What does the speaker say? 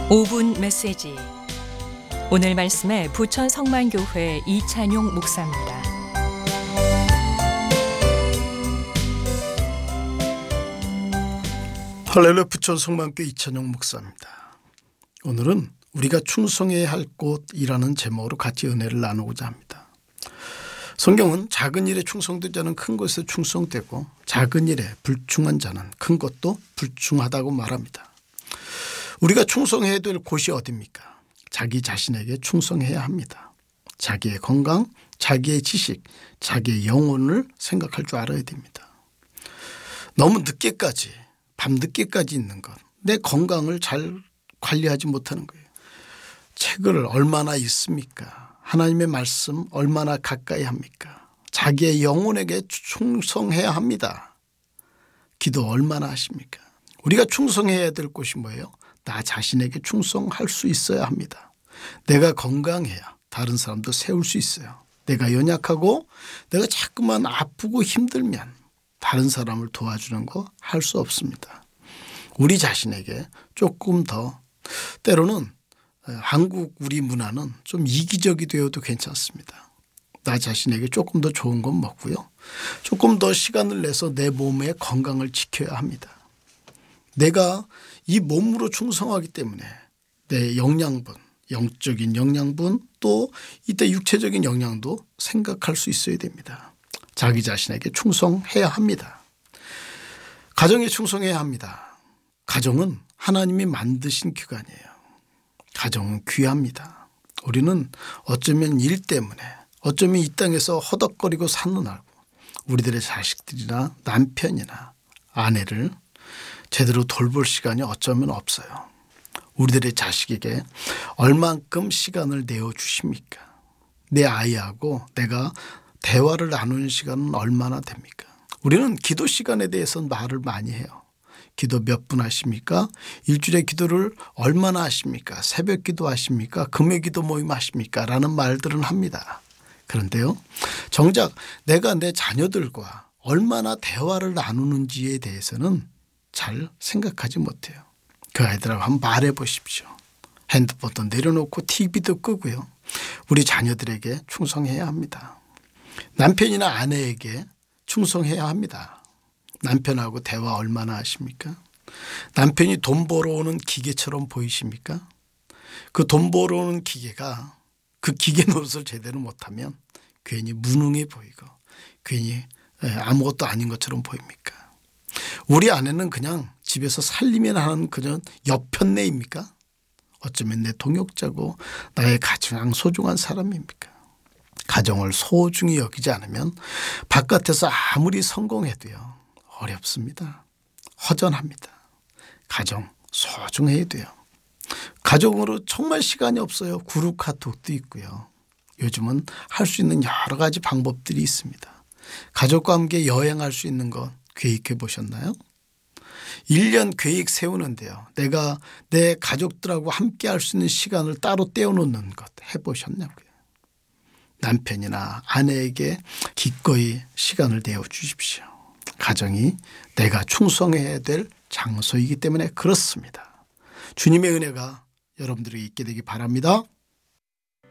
5분 메시지. 오늘 말씀에 부천 성만교회 이찬용 목사입니다. 할렐루야, 부천 성만교회 이찬용 목사입니다. 오늘은 우리가 충성해야 할 곳이라는 제목으로 같이 은혜를 나누고자 합니다. 성경은 작은 일에 충성된 자는 큰 것에 충성되고 작은 일에 불충한 자는 큰 것도 불충하다고 말합니다. 우리가 충성해야 될 곳이 어디입니까? 자기 자신에게 충성해야 합니다. 자기의 건강, 자기의 지식, 자기의 영혼을 생각할 줄 알아야 됩니다. 너무 늦게까지, 밤늦게까지 있는 것, 내 건강을 잘 관리하지 못하는 거예요. 책을 얼마나 읽습니까? 하나님의 말씀 얼마나 가까이 합니까? 자기의 영혼에게 충성해야 합니다. 기도 얼마나 하십니까? 우리가 충성해야 될 곳이 뭐예요? 나 자신에게 충성할 수 있어야 합니다. 내가 건강해야 다른 사람도 세울 수 있어요. 내가 연약하고 내가 자꾸만 아프고 힘들면 다른 사람을 도와주는 거 할 수 없습니다. 우리 자신에게 조금 더, 때로는 한국 우리 문화는 좀 이기적이 되어도 괜찮습니다. 나 자신에게 조금 더 좋은 건 먹고요. 조금 더 시간을 내서 내 몸의 건강을 지켜야 합니다. 내가 이 몸으로 충성하기 때문에 내 영양분, 영적인 영양분, 또 이때 육체적인 영양도 생각할 수 있어야 됩니다. 자기 자신에게 충성해야 합니다. 가정에 충성해야 합니다. 가정은 하나님이 만드신 기관이에요. 가정은 귀합니다. 우리는 어쩌면 일 때문에, 어쩌면 이 땅에서 허덕거리고 사는 알고 우리들의 자식들이나 남편이나 아내를 제대로 돌볼 시간이 어쩌면 없어요. 우리들의 자식에게 얼만큼 시간을 내어주십니까? 내 아이하고 내가 대화를 나누는 시간은 얼마나 됩니까? 우리는 기도 시간에 대해서 말을 많이 해요. 기도 몇 분 하십니까? 일주일에 기도를 얼마나 하십니까? 새벽 기도 하십니까? 금요 기도 모임 하십니까? 라는 말들은 합니다. 그런데요, 정작 내가 내 자녀들과 얼마나 대화를 나누는지에 대해서는 잘 생각하지 못해요. 그 아이들하고 한번 말해 보십시오. 핸드폰도 내려놓고 TV도 끄고요. 우리 자녀들에게 충성해야 합니다. 남편이나 아내에게 충성해야 합니다. 남편하고 대화 얼마나 하십니까? 남편이 돈 벌어오는 기계처럼 보이십니까? 그 돈 벌어오는 기계가 그 기계 노릇을 제대로 못하면 괜히 무능해 보이고 괜히 아무것도 아닌 것처럼 보입니까? 우리 아내는 그냥 집에서 살림이나 하는 그런 옆편내입니까? 어쩌면 내 동역자고 나의 가장 소중한 사람입니까? 가정을 소중히 여기지 않으면 바깥에서 아무리 성공해도요, 어렵습니다. 허전합니다. 가정 소중해야 돼요. 가정으로 정말 시간이 없어요. 그룹 카톡도 있고요. 요즘은 할 수 있는 여러 가지 방법들이 있습니다. 가족과 함께 여행할 수 있는 것 계획해 보셨나요? 1년 계획 세우는데요, 내가 내 가족들하고 함께 할 수 있는 시간을 따로 떼어놓는 것 해보셨냐고요. 남편이나 아내에게 기꺼이 시간을 내어주십시오. 가정이 내가 충성해야 될 장소이기 때문에 그렇습니다. 주님의 은혜가 여러분들에게 있게 되기 바랍니다.